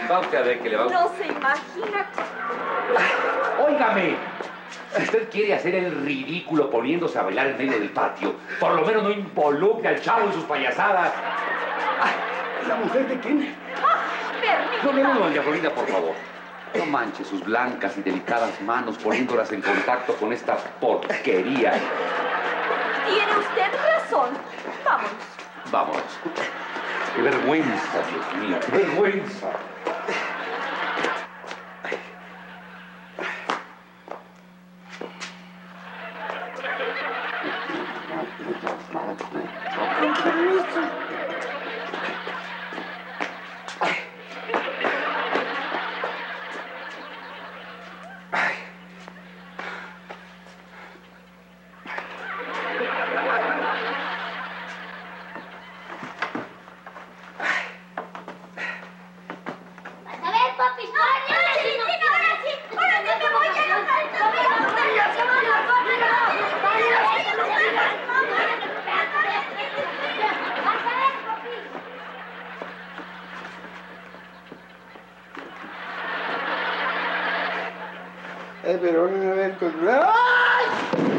Va usted a ver que le va a... No se imagina. ¡Óigame! Si usted quiere hacer el ridículo poniéndose a bailar en medio del patio, por lo menos no involucre al chavo y sus payasadas. ¿La mujer de quién? Permítame. No, doña Florinda, por favor. No manche sus blancas y delicadas manos poniéndolas en contacto con esta porquería. Tiene usted razón. Vámonos. Vámonos. ¡Qué vergüenza, Dios mío! ¡Qué vergüenza! Con permiso. Pero van a ver con... ¡Ay!